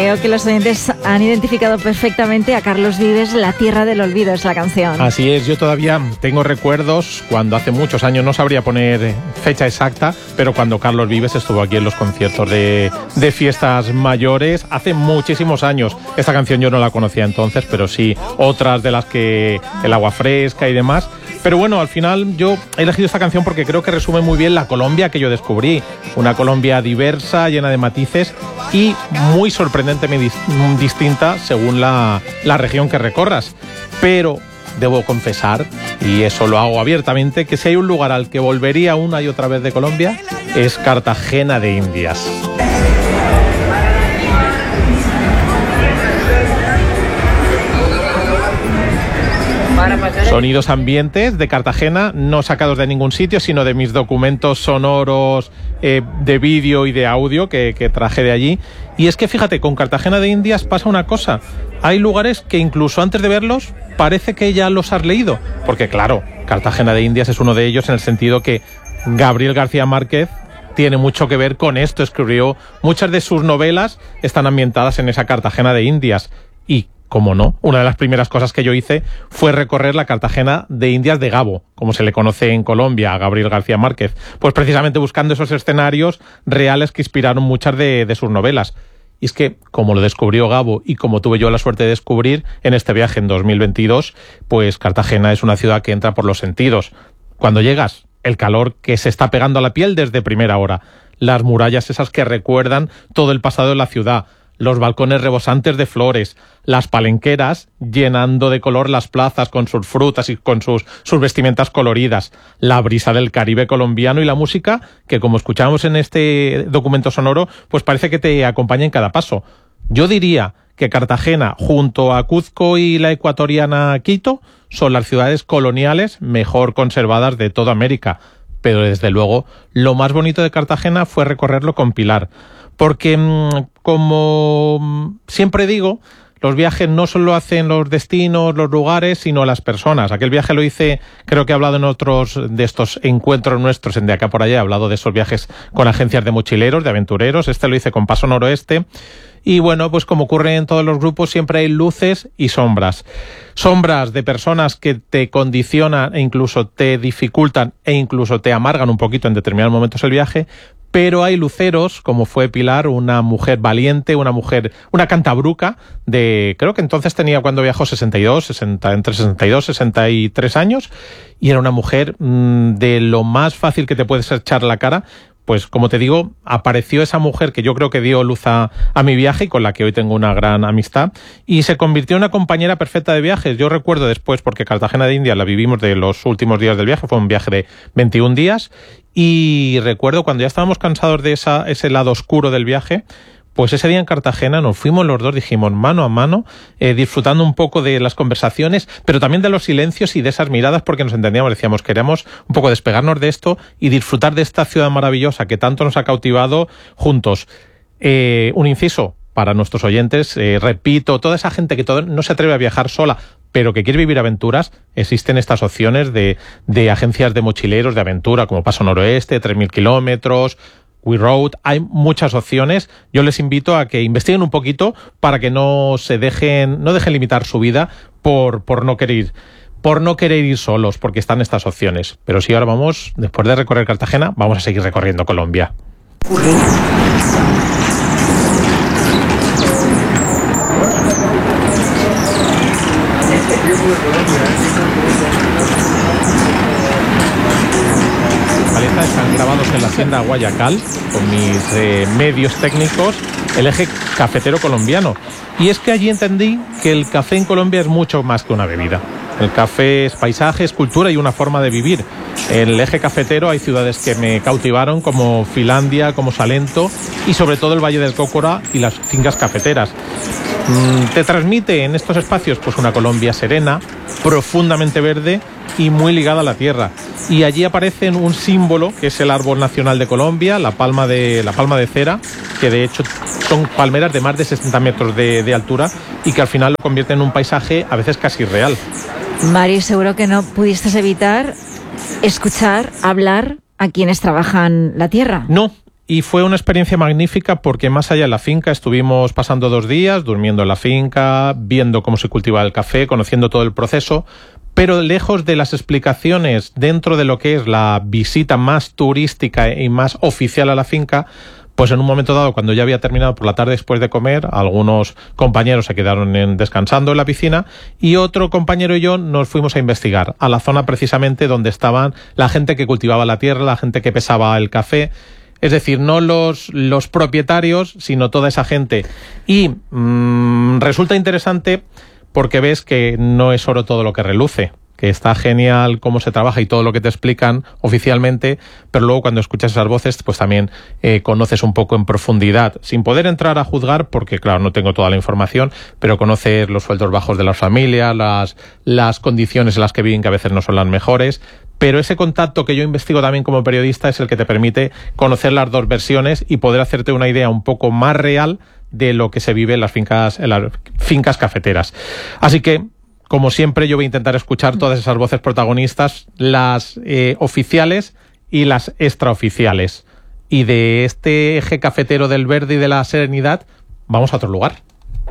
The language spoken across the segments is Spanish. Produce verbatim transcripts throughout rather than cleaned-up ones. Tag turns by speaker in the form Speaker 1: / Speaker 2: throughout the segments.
Speaker 1: Creo que los oyentes han identificado perfectamente a Carlos Vives, La Tierra del Olvido es la canción.
Speaker 2: Así es, yo todavía tengo recuerdos cuando hace muchos años, no sabría poner fecha exacta, pero cuando Carlos Vives estuvo aquí en los conciertos de, de fiestas mayores, hace muchísimos años. Esta canción yo no la conocía entonces, pero sí otras de las que El Agua Fresca y demás. Pero bueno, al final yo he elegido esta canción porque creo que resume muy bien la Colombia que yo descubrí. Una Colombia diversa, llena de matices y muy sorprendentemente distinta según la, la región que recorras. Pero debo confesar, y eso lo hago abiertamente, que si hay un lugar al que volvería una y otra vez de Colombia, es Cartagena de Indias. Sonidos ambientes de Cartagena, no sacados de ningún sitio, sino de mis documentos sonoros eh, de vídeo y de audio que, que traje de allí. Y es que fíjate, con Cartagena de Indias pasa una cosa. Hay lugares que incluso antes de verlos parece que ya los has leído. Porque claro, Cartagena de Indias es uno de ellos en el sentido que Gabriel García Márquez tiene mucho que ver con esto. Escribió muchas de sus novelas, están ambientadas en esa Cartagena de Indias. Y como no, una de las primeras cosas que yo hice fue recorrer la Cartagena de Indias de Gabo, como se le conoce en Colombia a Gabriel García Márquez, pues precisamente buscando esos escenarios reales que inspiraron muchas de, de sus novelas. Y es que, como lo descubrió Gabo y como tuve yo la suerte de descubrir en este viaje en dos mil veintidós, pues Cartagena es una ciudad que entra por los sentidos. Cuando llegas, el calor que se está pegando a la piel desde primera hora, las murallas esas que recuerdan todo el pasado de la ciudad, los balcones rebosantes de flores, las palenqueras llenando de color las plazas con sus frutas y con sus, sus vestimentas coloridas, la brisa del Caribe colombiano y la música que, como escuchábamos en este documento sonoro, pues parece que te acompaña en cada paso. Yo diría que Cartagena, junto a Cuzco y la ecuatoriana Quito, son las ciudades coloniales mejor conservadas de toda América. Pero desde luego, lo más bonito de Cartagena fue recorrerlo con Pilar. Porque, como siempre digo, los viajes no solo hacen los destinos, los lugares, sino las personas. Aquel viaje lo hice, creo que he hablado en otros de estos encuentros nuestros, en De Acá por Allá, he hablado de esos viajes con agencias de mochileros, de aventureros. Este lo hice con Paso Noroeste. Y bueno, pues como ocurre en todos los grupos, siempre hay luces y sombras. Sombras de personas que te condicionan e incluso te dificultan e incluso te amargan un poquito en determinados momentos el viaje. Pero hay luceros, como fue Pilar, una mujer valiente, una mujer, una cantabruca de, creo que entonces tenía cuando viajó sesenta y dos, sesenta, entre sesenta y dos, sesenta y tres años, y era una mujer mmm, de lo más fácil que te puedes echar la cara. Pues como te digo, apareció esa mujer que yo creo que dio luz a, a mi viaje y con la que hoy tengo una gran amistad, y se convirtió en una compañera perfecta de viajes. Yo recuerdo después, porque Cartagena de Indias la vivimos de los últimos días del viaje, fue un viaje de veintiún días, y recuerdo cuando ya estábamos cansados de esa, ese lado oscuro del viaje, pues ese día en Cartagena nos fuimos los dos, dijimos mano a mano, eh, disfrutando un poco de las conversaciones, pero también de los silencios y de esas miradas, porque nos entendíamos, decíamos, queremos un poco despegarnos de esto y disfrutar de esta ciudad maravillosa que tanto nos ha cautivado juntos. Eh, un inciso para nuestros oyentes, eh, repito, toda esa gente que todo, no se atreve a viajar sola, pero que quiere vivir aventuras, existen estas opciones de, de agencias de mochileros de aventura, como Paso Noroeste, tres mil kilómetros, We Road, hay muchas opciones. Yo les invito a que investiguen un poquito para que no se dejen, no dejen limitar su vida por, por no querer ir, por no querer ir solos, porque están estas opciones. Pero sí, ahora vamos, después de recorrer Cartagena, vamos a seguir recorriendo Colombia. Están grabados en la Hacienda Guayacal, con mis eh, medios técnicos, el eje cafetero colombiano. Y es que allí entendí que el café en Colombia es mucho más que una bebida. El café es paisaje, es cultura y una forma de vivir. En el eje cafetero hay ciudades que me cautivaron, como Finlandia, como Salento, y sobre todo el Valle del Cocora y las fincas cafeteras. Te transmite en estos espacios pues una Colombia serena, profundamente verde y muy ligada a la tierra. Y allí aparece un símbolo que es el árbol nacional de Colombia, la palma de, la palma de cera, que de hecho son palmeras de más de sesenta metros de, de altura y que al final lo convierte en un paisaje a veces casi real.
Speaker 1: Mari, seguro que no pudiste evitar escuchar, hablar a quienes trabajan la tierra.
Speaker 2: No. Y fue una experiencia magnífica porque más allá de la finca estuvimos pasando dos días, durmiendo en la finca, viendo cómo se cultiva el café, conociendo todo el proceso, pero lejos de las explicaciones dentro de lo que es la visita más turística y más oficial a la finca, pues en un momento dado, cuando ya había terminado por la tarde después de comer, algunos compañeros se quedaron en, descansando en la piscina y otro compañero y yo nos fuimos a investigar a la zona precisamente donde estaban la gente que cultivaba la tierra, la gente que pesaba el café. Es decir, no los, los propietarios, sino toda esa gente. Y mmm, resulta interesante porque ves que no es oro todo lo que reluce, que está genial cómo se trabaja y todo lo que te explican oficialmente, pero luego cuando escuchas esas voces, pues también eh, conoces un poco en profundidad, sin poder entrar a juzgar, porque claro, no tengo toda la información, pero conocer los sueldos bajos de las familias, las, las condiciones en las que viven, que a veces no son las mejores. Pero ese contacto que yo investigo también como periodista es el que te permite conocer las dos versiones y poder hacerte una idea un poco más real de lo que se vive en las fincas, en las fincas cafeteras. Así que, como siempre, yo voy a intentar escuchar todas esas voces protagonistas, las eh, oficiales y las extraoficiales. Y de este eje cafetero del verde y de la serenidad, vamos a otro lugar.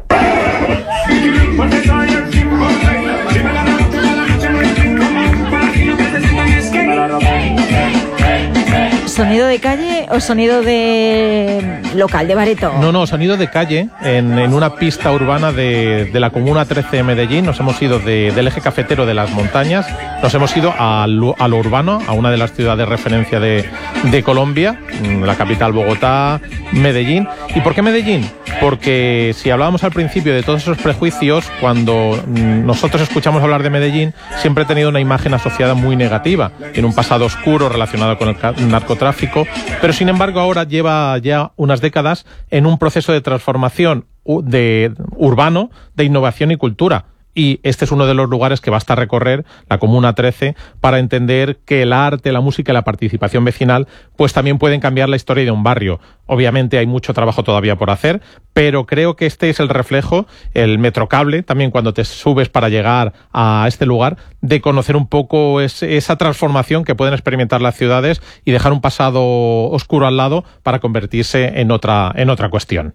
Speaker 1: ¿Sonido de calle o sonido de local, de bareto?
Speaker 2: No, no, sonido de calle, en, en una pista urbana de, de la Comuna trece de Medellín. Nos hemos ido de, del eje cafetero de las montañas, nos hemos ido a lo, a lo urbano, a una de las ciudades de referencia de, de Colombia, la capital Bogotá, Medellín. ¿Y por qué Medellín? Porque si hablábamos al principio de todos esos prejuicios, cuando nosotros escuchamos hablar de Medellín, siempre he tenido una imagen asociada muy negativa, en un pasado oscuro relacionado con el narcotráfico, pero sin embargo ahora lleva ya unas décadas en un proceso de transformación de, urbano, de innovación y cultura. Y este es uno de los lugares que basta recorrer, la Comuna trece, para entender que el arte, la música y la participación vecinal pues también pueden cambiar la historia de un barrio. Obviamente hay mucho trabajo todavía por hacer, pero creo que este es el reflejo, el Metrocable, también cuando te subes para llegar a este lugar, de conocer un poco es, esa transformación que pueden experimentar las ciudades y dejar un pasado oscuro al lado para convertirse en otra, en otra cuestión.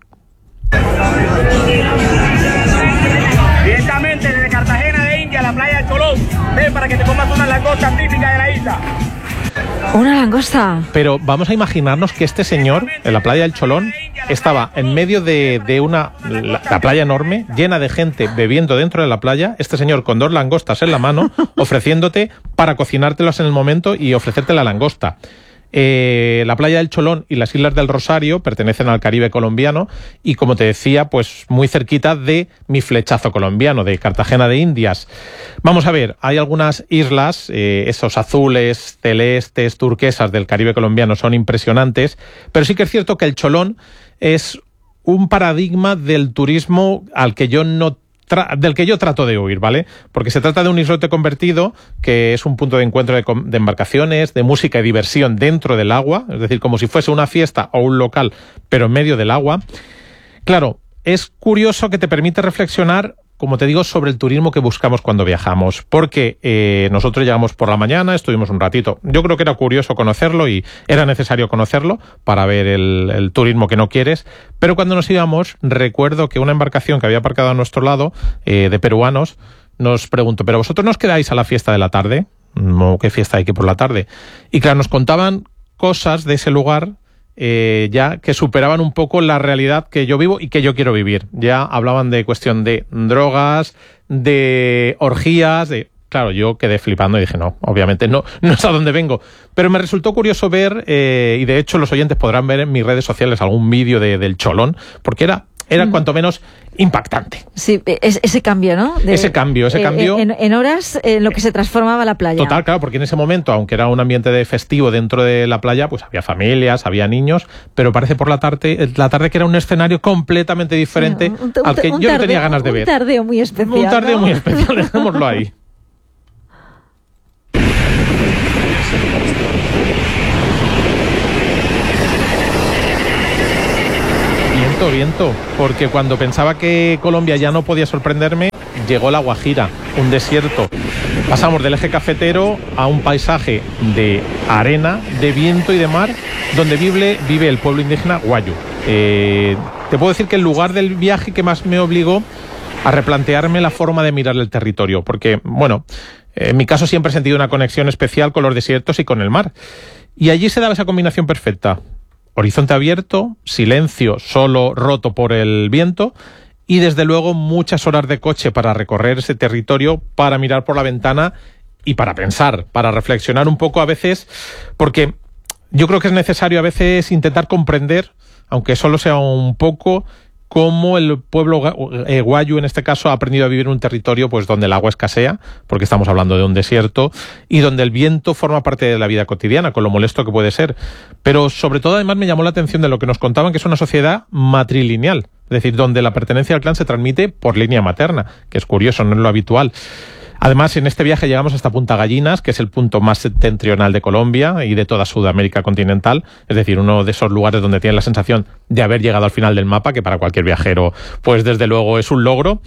Speaker 3: Directamente desde Cartagena de India a la playa del Cholón. Ven para que te comas una langosta típica de la isla.
Speaker 1: Una langosta.
Speaker 2: Pero vamos a imaginarnos que este señor, en la playa del Cholón, estaba en medio de, de una la, la playa enorme, llena de gente bebiendo dentro de la playa, este señor con dos langostas en la mano, ofreciéndote para cocinártelas en el momento y ofrecerte la langosta. Eh, la playa del Cholón y las Islas del Rosario pertenecen al Caribe colombiano y, como te decía, pues muy cerquita de mi flechazo colombiano, de Cartagena de Indias. Vamos a ver, hay algunas islas, eh, esos azules, celestes, turquesas del Caribe colombiano son impresionantes, pero sí que es cierto que el Cholón es un paradigma del turismo al que yo no Tra- del que yo trato de huir, ¿vale? Porque se trata de un islote convertido que es un punto de encuentro de, com- de embarcaciones, de música y diversión dentro del agua, es decir, como si fuese una fiesta o un local, pero en medio del agua. Claro, es curioso que te permite reflexionar, como te digo, sobre el turismo que buscamos cuando viajamos, porque eh, nosotros llegamos por la mañana, estuvimos un ratito, yo creo que era curioso conocerlo y era necesario conocerlo para ver el, el turismo que no quieres, pero cuando nos íbamos, recuerdo que una embarcación que había aparcado a nuestro lado, eh, de peruanos, nos preguntó, ¿pero vosotros no os quedáis a la fiesta de la tarde? No, ¿qué fiesta hay que por la tarde? Y claro, nos contaban cosas de ese lugar, Eh, ya que superaban un poco la realidad que yo vivo y que yo quiero vivir. Ya hablaban de cuestión de drogas, de orgías, de... Claro, yo quedé flipando y dije, no, obviamente no, no es a dónde vengo. Pero me resultó curioso ver, eh, y de hecho los oyentes podrán ver en mis redes sociales algún vídeo de, del Cholón, porque era... era cuanto menos impactante.
Speaker 1: Sí, es, ese cambio, ¿no? De,
Speaker 2: ese cambio, ese
Speaker 1: eh,
Speaker 2: cambio...
Speaker 1: En, en horas, en lo que se transformaba la playa.
Speaker 2: Total, claro, porque en ese momento, aunque era un ambiente de festivo dentro de la playa, pues había familias, había niños, pero parece por la tarde, la tarde que era un escenario completamente diferente
Speaker 1: un, un,
Speaker 2: al que
Speaker 1: un
Speaker 2: yo
Speaker 1: tardeo,
Speaker 2: no tenía ganas de ver.
Speaker 1: Un tardeo muy especial,
Speaker 2: Un tardeo
Speaker 1: ¿no?
Speaker 2: muy especial, dejémoslo ahí. Viento, viento, porque cuando pensaba que Colombia ya no podía sorprenderme, llegó la Guajira, un desierto Pasamos del eje cafetero a un paisaje de arena, de viento y de mar, donde vive, vive el pueblo indígena Wayuu. Eh, te puedo decir que el lugar del viaje que más me obligó a replantearme la forma de mirar el territorio, porque, bueno, en mi caso siempre he sentido una conexión especial con los desiertos y con el mar. Y allí se daba esa combinación perfecta. Horizonte abierto, silencio solo roto por el viento y desde luego muchas horas de coche para recorrer ese territorio, para mirar por la ventana y para pensar, para reflexionar un poco a veces, porque yo creo que es necesario a veces intentar comprender, aunque solo sea un poco, cómo el pueblo eh, Wayuu en este caso ha aprendido a vivir en un territorio pues donde el agua escasea, porque estamos hablando de un desierto, y donde el viento forma parte de la vida cotidiana, con lo molesto que puede ser. Pero sobre todo además me llamó la atención de lo que nos contaban, que es una sociedad matrilineal, es decir, donde la pertenencia al clan se transmite por línea materna, que es curioso, no es lo habitual. Además, en este viaje llegamos hasta Punta Gallinas, que es el punto más septentrional de Colombia y de toda Sudamérica continental, es decir, uno de esos lugares donde tienes la sensación de haber llegado al final del mapa, que para cualquier viajero, pues desde luego es un logro.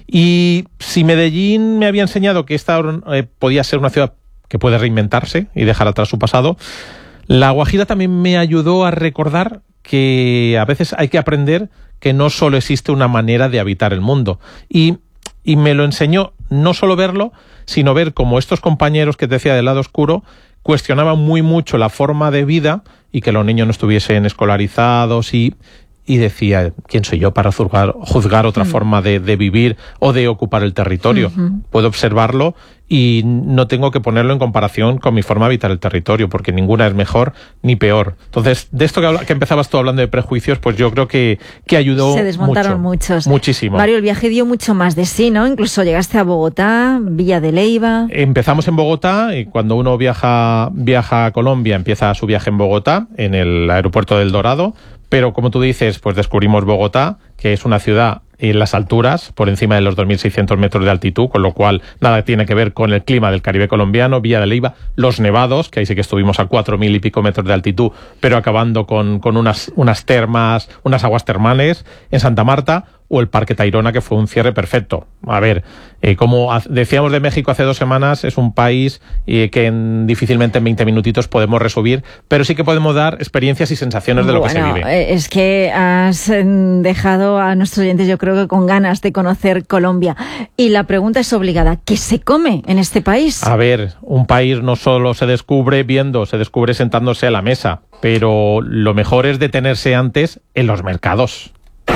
Speaker 2: Y si Medellín me había enseñado que esta eh, podía ser una ciudad que puede reinventarse y dejar atrás su pasado, La Guajira también me ayudó a recordar que a veces hay que aprender que no solo existe una manera de habitar el mundo. Y, y me lo enseñó no solo verlo, sino ver cómo estos compañeros que te decía del lado oscuro cuestionaban muy mucho la forma de vida y que los niños no estuviesen escolarizados y... y decía, ¿quién soy yo para juzgar, juzgar otra mm. forma de, de vivir o de ocupar el territorio? Uh-huh. Puedo observarlo y no tengo que ponerlo en comparación con mi forma de habitar el territorio, porque ninguna es mejor ni peor. Entonces, de esto que, habla, que empezabas tú hablando de prejuicios, pues yo creo que, que ayudó
Speaker 1: Se desmontaron
Speaker 2: mucho,
Speaker 1: muchos.
Speaker 2: Muchísimo.
Speaker 1: Mario, el viaje dio mucho más de sí, ¿no? Incluso llegaste a Bogotá, Villa de Leyva.
Speaker 2: Empezamos en Bogotá y cuando uno viaja, viaja a Colombia, empieza su viaje en Bogotá, en el aeropuerto del Dorado. Pero como tú dices, pues descubrimos Bogotá, que es una ciudad en las alturas, por encima de los dos mil seiscientos metros de altitud, con lo cual nada tiene que ver con el clima del Caribe colombiano. Villa de Leyva, los nevados, que ahí sí que estuvimos a cuatro mil y pico metros de altitud, pero acabando con, con unas, unas termas, unas aguas termales en Santa Marta, o el Parque Tayrona, que fue un cierre perfecto. A ver, eh, como decíamos de México hace dos semanas, es un país eh, que en, difícilmente en veinte minutitos podemos resumir, pero sí que podemos dar experiencias y sensaciones de lo
Speaker 1: bueno,
Speaker 2: que se vive.
Speaker 1: Es que has dejado a nuestros oyentes, yo creo que con ganas de conocer Colombia. Y la pregunta es obligada, ¿qué se come en este país?
Speaker 2: A ver, un país no solo se descubre viendo, se descubre sentándose a la mesa, pero lo mejor es detenerse antes en los mercados.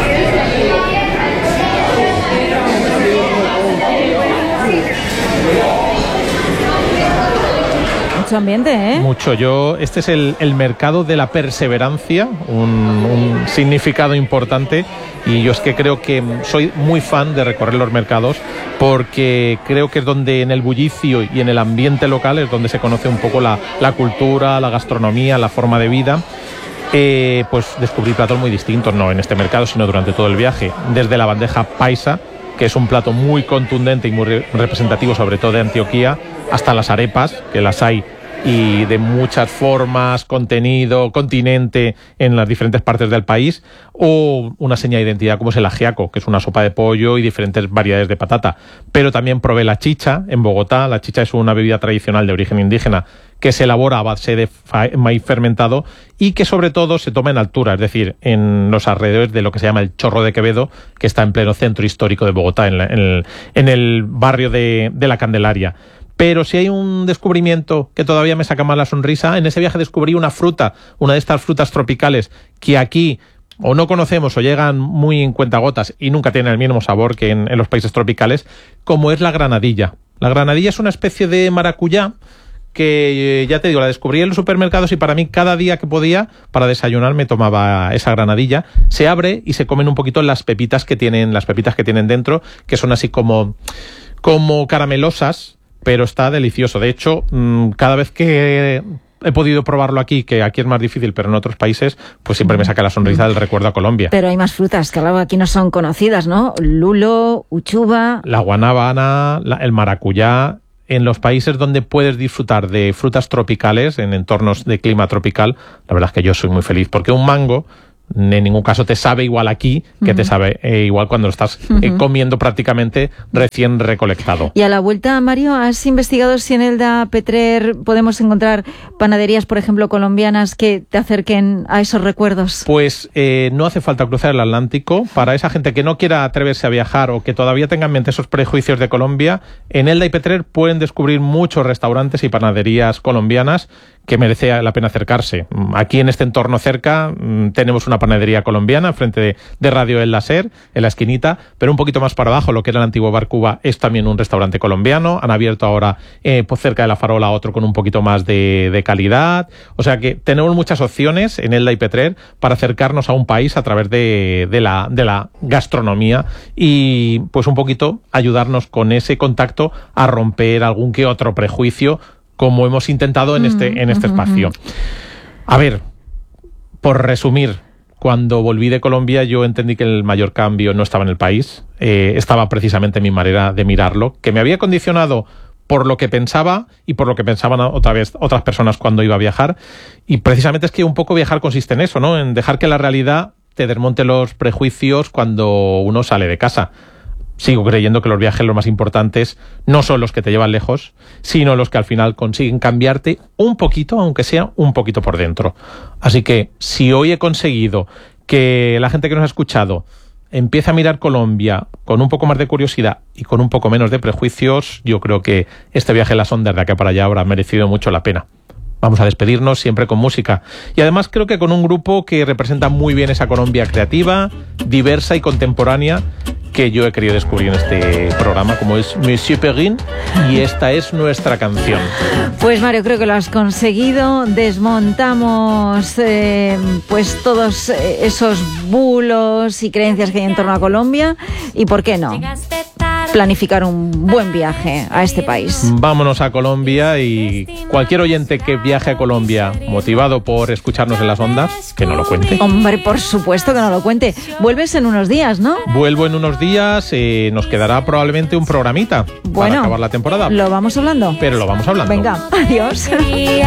Speaker 1: Mucho ambiente, ¿eh?
Speaker 2: Mucho. Yo, este es el, el mercado de la perseverancia, un, un significado importante, y yo es que creo que soy muy fan de recorrer los mercados porque creo que es donde en el bullicio y en el ambiente local es donde se conoce un poco la, la cultura, la gastronomía, la forma de vida. Eh, pues descubrí platos muy distintos, no en este mercado, sino durante todo el viaje, desde la bandeja paisa, que es un plato muy contundente y muy re- representativo sobre todo de Antioquía, hasta las arepas, que las hay y de muchas formas, contenido, continente en las diferentes partes del país, o una seña de identidad como es el ajiaco, que es una sopa de pollo y diferentes variedades de patata. Pero también probé la chicha en Bogotá. La chicha es una bebida tradicional de origen indígena que se elabora a base de maíz fermentado y que sobre todo se toma en altura, es decir, en los alrededores de lo que se llama el Chorro de Quevedo, que está en pleno centro histórico de Bogotá, en, la, en, el, en el barrio de, de la Candelaria. Pero si hay un descubrimiento que todavía me saca más la sonrisa, en ese viaje descubrí una fruta, una de estas frutas tropicales que aquí o no conocemos o llegan muy en cuentagotas y nunca tienen el mismo sabor que en, en los países tropicales, como es la granadilla. La granadilla es una especie de maracuyá que, ya te digo, la descubrí en los supermercados y para mí cada día que podía, para desayunar, me tomaba esa granadilla. Se abre y se comen un poquito las pepitas que tienen, las pepitas que tienen dentro, que son así como, como caramelosas, pero está delicioso. De hecho, cada vez que he podido probarlo aquí, que aquí es más difícil, pero en otros países, pues siempre me saca la sonrisa del recuerdo a Colombia.
Speaker 1: Pero hay más frutas que algo aquí no son conocidas, ¿no? Lulo, uchuva...
Speaker 2: La guanábana, la, el maracuyá. En los países donde puedes disfrutar de frutas tropicales, en entornos de clima tropical, la verdad es que yo soy muy feliz, porque un mango en ningún caso te sabe igual aquí que uh-huh. te sabe eh, igual cuando lo estás uh-huh. eh, comiendo prácticamente recién recolectado.
Speaker 1: Y a la vuelta, Mario, ¿has investigado si en Elda, Petrer podemos encontrar panaderías, por ejemplo, colombianas que te acerquen a esos recuerdos?
Speaker 2: Pues eh, no hace falta cruzar el Atlántico. Para esa gente que no quiera atreverse a viajar o que todavía tenga en mente esos prejuicios de Colombia, en Elda y Petrer pueden descubrir muchos restaurantes y panaderías colombianas que merece la pena acercarse. Aquí en este entorno cerca tenemos una panadería colombiana frente de, de Radio El Láser, en la esquinita, pero un poquito más para abajo, lo que era el antiguo Bar Cuba, es también un restaurante colombiano. Han abierto ahora eh, pues cerca de La Farola otro con un poquito más de, de calidad. O sea que tenemos muchas opciones en Elda y Petrer para acercarnos a un país a través de, de, la, de la gastronomía y pues un poquito ayudarnos con ese contacto a romper algún que otro prejuicio, como hemos intentado en este, en este espacio. A ver, por resumir, cuando volví de Colombia yo entendí que el mayor cambio no estaba en el país, eh, estaba precisamente en mi manera de mirarlo, que me había condicionado por lo que pensaba y por lo que pensaban otra vez otras personas cuando iba a viajar, y precisamente es que un poco viajar consiste en eso, ¿no? En dejar que la realidad te desmonte los prejuicios cuando uno sale de casa. Sigo creyendo que los viajes los más importantes no son los que te llevan lejos, sino los que al final consiguen cambiarte un poquito, aunque sea un poquito por dentro. Así que si hoy he conseguido que la gente que nos ha escuchado empiece a mirar Colombia con un poco más de curiosidad y con un poco menos de prejuicios, yo creo que este viaje en las ondas de acá para allá habrá merecido mucho la pena. Vamos a despedirnos siempre con música. Y además creo que con un grupo que representa muy bien esa Colombia creativa, diversa y contemporánea que yo he querido descubrir en este programa, como es Monsieur Perrin, y esta es nuestra canción.
Speaker 1: Pues Mario, creo que lo has conseguido. Desmontamos eh, pues todos esos bulos y creencias que hay en torno a Colombia y, ¿por qué no?, planificar un buen viaje a este país.
Speaker 2: Vámonos a Colombia, y cualquier oyente que viaje a Colombia motivado por escucharnos en las ondas, que no lo cuente.
Speaker 1: Hombre, por supuesto que no lo cuente. Vuelves en unos días, ¿no?
Speaker 2: Vuelvo en unos días, eh, nos quedará probablemente un programita
Speaker 1: bueno,
Speaker 2: para acabar la temporada.
Speaker 1: Lo vamos hablando.
Speaker 2: Pero lo vamos hablando.
Speaker 1: Venga, adiós.